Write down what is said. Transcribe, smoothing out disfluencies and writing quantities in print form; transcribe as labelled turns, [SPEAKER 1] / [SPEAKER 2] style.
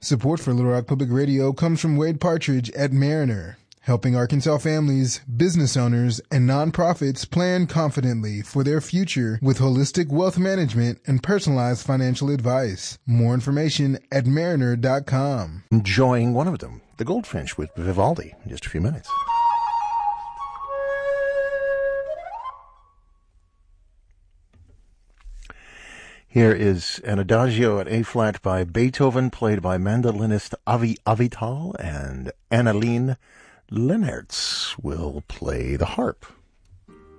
[SPEAKER 1] Support for Little Rock Public Radio comes from Wade Partridge at Mariner, helping Arkansas families, business owners, and nonprofits plan confidently for their future with holistic wealth management and personalized financial advice. More information at mariner.com.
[SPEAKER 2] Enjoying one of them, The Goldfinch with Vivaldi, in just a few minutes. Here is an Adagio at A-flat by Beethoven, played by mandolinist Avi Avital, and Annaline Lennertz will play the harp.